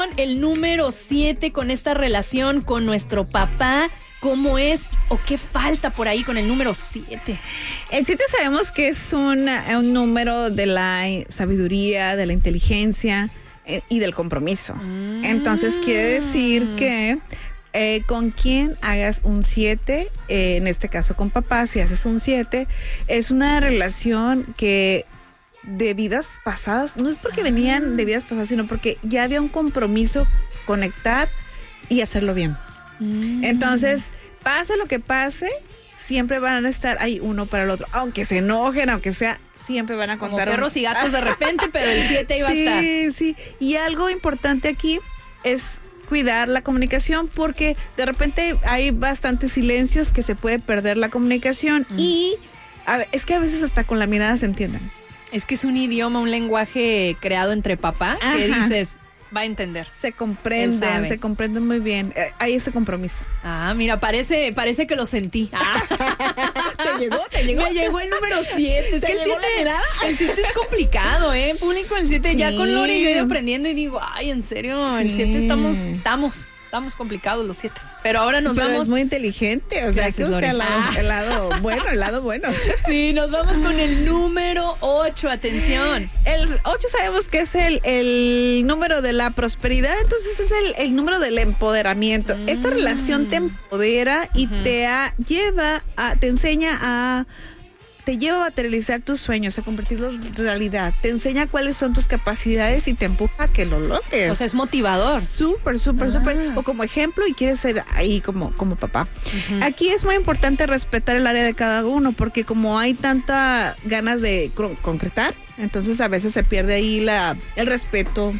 El número 7 con esta relación con nuestro papá, ¿cómo es o qué falta por ahí con el número 7? El 7 sabemos que es un número de la sabiduría, de la inteligencia y del compromiso. Entonces quiere decir que con quien hagas un 7, en este caso con papá, si haces un 7, es una relación que de vidas pasadas, no es porque venían de vidas pasadas, sino porque ya había un compromiso, conectar y hacerlo bien. Entonces, pase lo que pase, siempre van a estar ahí uno para el otro, aunque se enojen, aunque sea, siempre van a contar. Como perros y gatos de repente, pero el 7 iba a estar. Sí, y algo importante aquí es cuidar la comunicación, porque de repente hay bastantes silencios que se puede perder la comunicación y es que a veces hasta con la mirada se entienden. Es que es un idioma, un lenguaje creado entre papá, que dices, va a entender. Se comprenden muy bien. Hay ese compromiso. Mira, parece que lo sentí. ¿Te llegó? Me llegó el número 7. Es que el 7 es complicado, público, el 7. Sí. Ya con Lore yo he ido aprendiendo y digo, en serio, sí. El 7 estamos complicados los 7. Pero ahora nos vamos. Es muy inteligente, o sea, que busca el lado bueno. Sí, nos vamos con el número 8, atención. El 8 sabemos que es el número de la prosperidad, entonces es el número del empoderamiento. Esta relación te empodera y te enseña a materializar tus sueños, a convertirlos en realidad. Te enseña cuáles son tus capacidades y te empuja a que lo logres. O sea, es motivador. Súper. O como ejemplo, y quieres ser ahí como papá. Aquí es muy importante respetar el área de cada uno, porque como hay tanta ganas de concretar, entonces a veces se pierde ahí el respeto.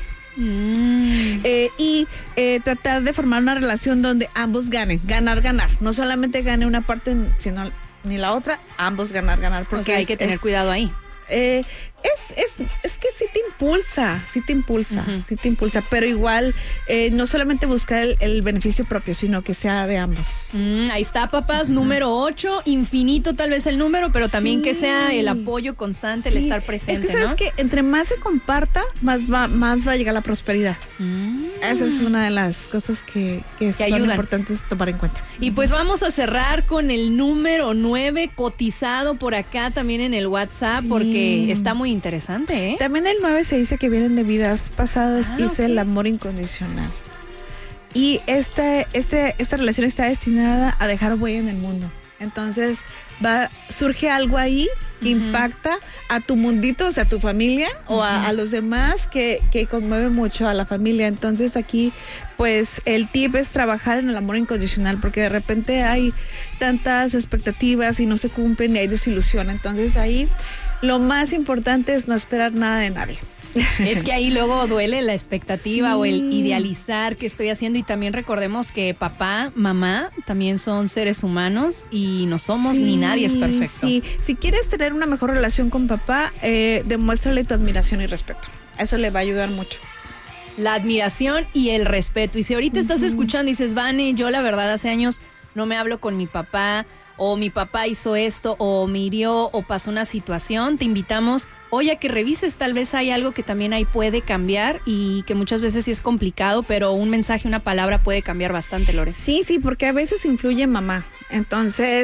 Y tratar de formar una relación donde ambos ganen, ganar. No solamente gane una parte, sino ni la otra, ambos ganar, porque o sea, hay que tener cuidado ahí. Es que sí te impulsa, pero igual no solamente buscar el beneficio propio, sino que sea de ambos. Ahí está, papás, número 8, infinito tal vez el número, pero también que sea el apoyo constante, el estar presente. Es que sabes que entre más se comparta, más va a llegar la prosperidad. Esa es una de las cosas que son ayudan. Importantes tomar en cuenta. Y pues vamos a cerrar con el número 9 cotizado por acá también en el WhatsApp, porque está muy interesante, También el 9 se dice que vienen de vidas pasadas y es el amor incondicional. Y esta relación está destinada a dejar huella en el mundo. Entonces surge algo ahí que impacta a tu mundito, o sea, a tu familia o a los demás, que conmueve mucho a la familia. Entonces aquí, pues, el tip es trabajar en el amor incondicional, porque de repente hay tantas expectativas y no se cumplen y hay desilusión. Entonces ahí lo más importante es no esperar nada de nadie. Es que ahí luego duele la expectativa o el idealizar que estoy haciendo, y también recordemos que papá, mamá también son seres humanos y no somos ni nadie es perfecto. Sí, si quieres tener una mejor relación con papá, demuéstrale tu admiración y respeto. Eso le va a ayudar mucho. La admiración y el respeto. Y si ahorita estás escuchando y dices, Vane, yo la verdad hace años no me hablo con mi papá, o mi papá hizo esto, o me hirió, o pasó una situación, te invitamos hoy a que revises, tal vez hay algo que también ahí puede cambiar y que muchas veces sí es complicado, pero un mensaje, una palabra puede cambiar bastante, Lore. Sí, porque a veces influye mamá. Entonces,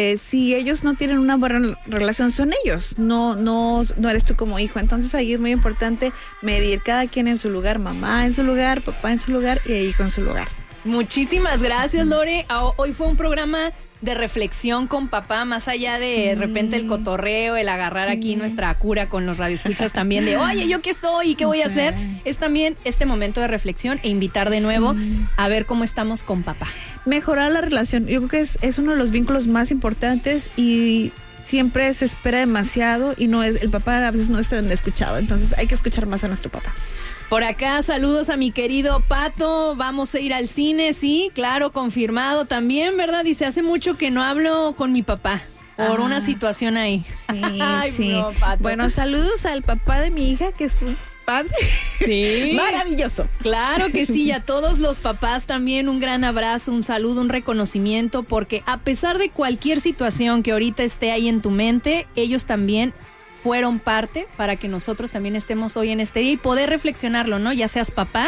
si ellos no tienen una buena relación, son ellos, no eres tú como hijo. Entonces ahí es muy importante medir cada quien en su lugar, mamá en su lugar, papá en su lugar y el hijo en su lugar. Muchísimas gracias, Lore. Hoy fue un programa de reflexión con papá, más allá de repente el cotorreo, el agarrar aquí nuestra cura con los radioescuchas también de, oye, ¿yo qué soy y qué voy a hacer? Es también este momento de reflexión e invitar de nuevo a ver cómo estamos con papá. Mejorar la relación, yo creo que es uno de los vínculos más importantes y siempre se espera demasiado y el papá a veces no está escuchado, entonces hay que escuchar más a nuestro papá. Por acá, saludos a mi querido Pato. Vamos a ir al cine, sí, claro, confirmado también, ¿verdad? Dice, hace mucho que no hablo con mi papá por una situación ahí. Sí, sí. No, Pato. Bueno, saludos al papá de mi hija, que es un padre. Sí. Maravilloso. Claro que sí, y a todos los papás también un gran abrazo, un saludo, un reconocimiento, porque a pesar de cualquier situación que ahorita esté ahí en tu mente, ellos también fueron parte para que nosotros también estemos hoy en este día y poder reflexionarlo, ¿no? Ya seas papá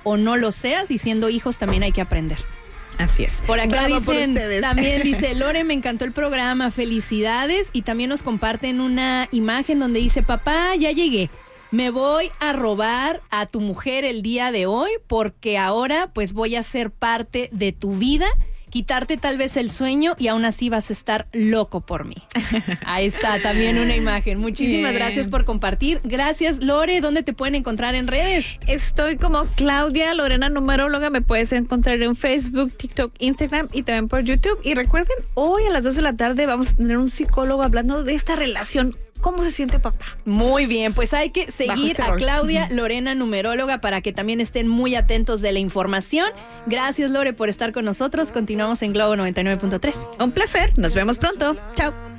o no lo seas, y siendo hijos también hay que aprender. Así es. Por acá Bravo por dicen, ustedes. también dice, Lore, me encantó el programa, felicidades. Y también nos comparten una imagen donde dice, papá, ya llegué. Me voy a robar a tu mujer el día de hoy porque ahora pues voy a ser parte de tu vida, quitarte tal vez el sueño y aún así vas a estar loco por mí. Ahí está también una imagen. Muchísimas gracias por compartir. Gracias, Lore. ¿Dónde te pueden encontrar en redes? Estoy como Claudia Lorena Numeróloga. Me puedes encontrar en Facebook, TikTok, Instagram y también por YouTube. Y recuerden, hoy a las 2 de la tarde vamos a tener un psicólogo hablando de esta relación. ¿Cómo se siente papá? Muy bien, pues hay que seguir a Claudia Lorena Numeróloga para que también estén muy atentos de la información. Gracias, Lore, por estar con nosotros. Continuamos en Globo 99.3. Un placer. Nos vemos pronto. Chao.